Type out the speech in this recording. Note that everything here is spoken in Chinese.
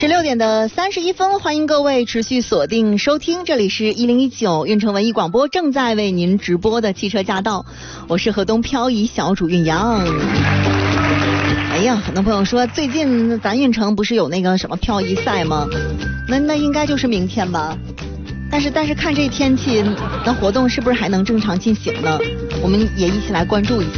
16点的31分，欢迎各位持续锁定收听，这里是1019运城文艺广播正在为您直播的汽车驾到，我是河东漂移小主运阳。哎呀，很多朋友说最近咱运城不是有那个什么漂移赛吗？那应该就是明天吧。但是看这天气，那活动是不是还能正常进行呢？我们也一起来关注一下。